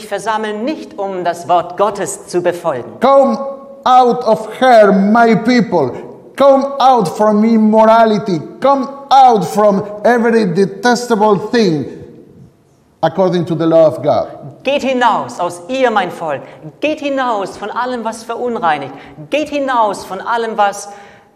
versammeln nicht, um das Wort Gottes zu befolgen. Come out of her, my people. Come out from immorality. Come out from every detestable thing according to the law of God. Geht hinaus aus ihr, mein Volk. Geht hinaus von allem, was verunreinigt. Geht hinaus von allem, was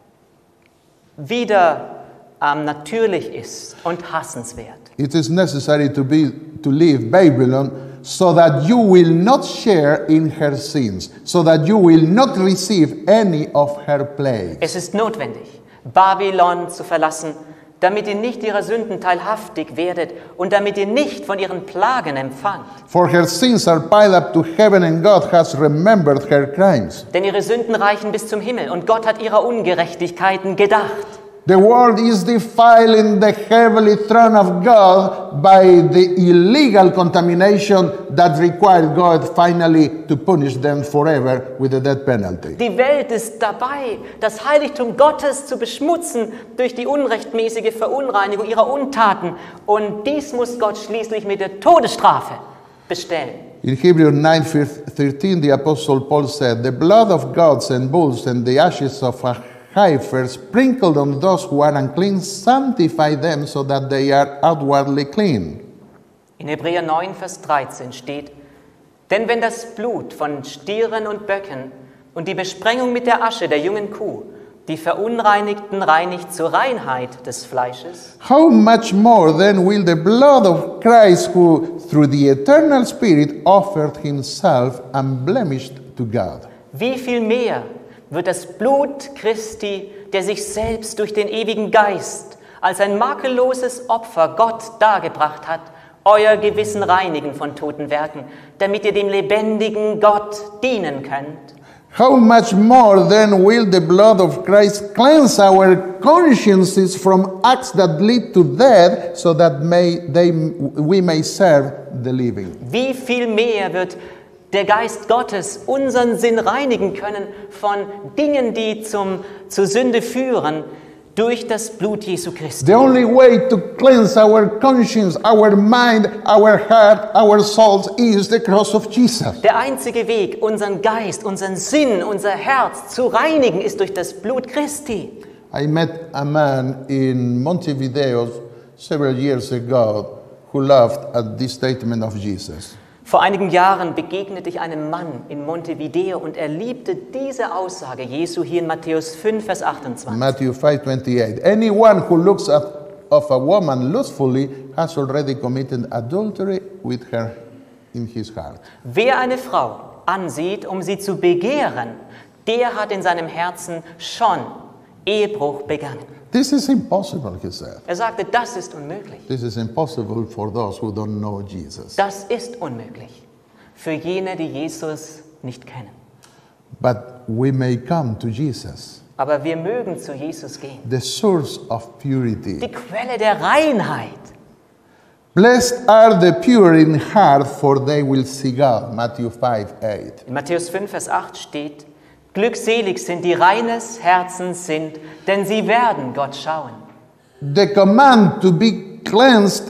wieder natürlich ist und hassenswert. It is necessary to leave Babylon so that you will not share in her sins, so that you will not receive any of her plagues. Es ist notwendig, Babylon zu verlassen, damit ihr nicht ihrer Sünden teilhaftig werdet und damit ihr nicht von ihren Plagen empfangt. For her sins are piled up to heaven, and God has remembered her crimes. Denn ihre Sünden reichen bis zum Himmel und Gott hat ihrer Ungerechtigkeiten gedacht. The world is defiling the heavenly throne of God by the illegal contamination that required God finally to punish them forever with the death penalty. Die Welt ist dabei, das Heiligtum Gottes zu beschmutzen durch die unrechtmäßige Verunreinigung ihrer Untaten. Und dies muss Gott schließlich mit der Todesstrafe bestellen. In Hebrews 9:13, the Apostle Paul said, "The blood of goats and bulls and the ashes of a heifer sprinkled on those who are unclean sanctify them so that they are outwardly clean." In Hebräer 9, Vers 13 steht, denn wenn das Blut von Stieren und Böcken und die Besprengung mit der Asche der jungen Kuh die Verunreinigten reinigt zur Reinheit des Fleisches, how much more then will the blood of Christ, who through the eternal Spirit offered himself unblemished to God? wie viel mehr wird das Blut Christi, der sich selbst durch den ewigen Geist als ein makelloses Opfer Gott dargebracht hat, euer Gewissen reinigen von toten Werken, damit ihr dem lebendigen Gott dienen könnt. How much more then will the blood of Christ cleanse our consciences from acts that lead to death, so that we may serve the living? Wie viel mehr wird der Geist Gottes unseren Sinn reinigen können von Dingen, die zur Sünde führen, durch das Blut Jesu Christi. The only way to cleanse our conscience, our mind, our heart, our souls is the cross of Jesus. Der einzige Weg, unseren Geist, unseren Sinn, unser Herz zu reinigen, ist durch das Blut Christi. I met a man in Montevideo several years ago who laughed at this statement of Jesus. Vor einigen Jahren begegnete ich einem Mann in Montevideo und er liebte diese Aussage Jesu hier in Matthäus 5, Vers 28. Matthew 5:28. Anyone who looks of a woman lustfully has already committed adultery with her in his heart. Wer eine Frau ansieht, um sie zu begehren, der hat in seinem Herzen schon Ehebruch begangen. This is impossible, he said. Er sagte, das ist unmöglich. This is impossible for those who don't know Jesus. Das ist unmöglich für jene, die Jesus nicht kennen. But we may come to Jesus, Aber wir mögen zu Jesus gehen. the source of purity. Die Quelle der Reinheit. Blessed are the pure in heart, for they will see God. Matthew 5:8. In Matthäus 5, Vers 8 steht, glückselig sind die reines Herzens sind, denn sie werden Gott schauen. The command to be cleansed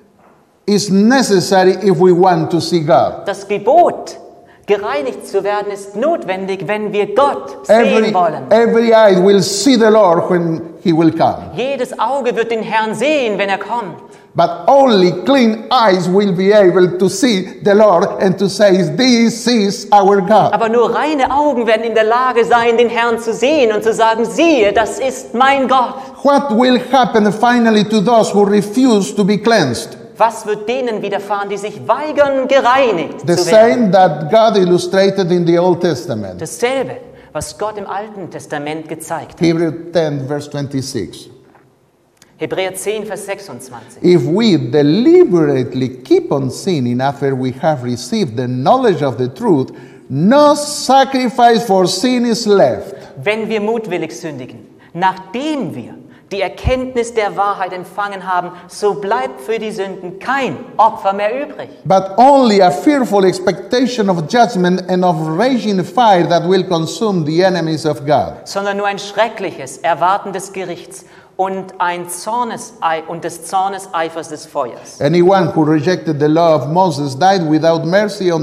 is necessary if we want to see God. Das Gebot, gereinigt zu werden, ist notwendig, wenn wir Gott sehen wollen. Every eye will see the Lord when he will come. Jedes Auge wird den Herrn sehen, wenn er kommt. But only clean eyes will be able to see the Lord and to say, this is our God. Aber nur reine Augen werden in der Lage sein, den Herrn zu sehen und zu sagen, siehe, das ist mein Gott. What will happen finally to those who refuse to be cleansed? Was wird denen widerfahren, die sich weigern, gereinigt The zu werden? same that God illustrated in the Old Testament. Dasselbe, was Gott im Alten Testament gezeigt hat. Hebrews 10, verse 26. Hebräer 10, Vers 26. If we deliberately keep on sinning after we have received the knowledge of the truth, no sacrifice for sin is left. Wenn wir mutwillig sündigen, nachdem wir die Erkenntnis der Wahrheit empfangen haben, so bleibt für die Sünden kein Opfer mehr übrig. But only a fearful expectation of judgment and of raging fire that will consume the enemies of God. Sondern nur ein schreckliches Erwarten des Gerichts und des Zorneseifers des Feuers. Anyone who rejected the law of Moses died without mercy on